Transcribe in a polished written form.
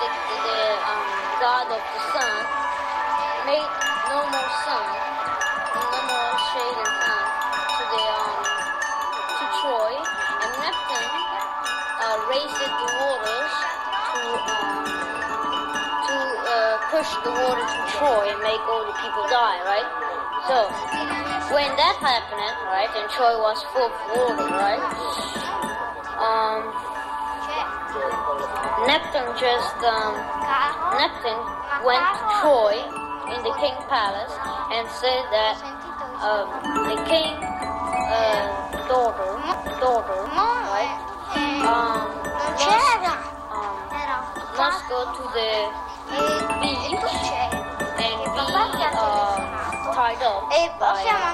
like the god of the sun, made no more sun, no more shade and sun to Troy, and Neptune raised the waters to push the water to Troy and make all the people die, right? So when that happened, right, and Troy was full of water, right? Neptune went to Troy in the king palace and said that the king daughter, right, must go to the beach and be tied up by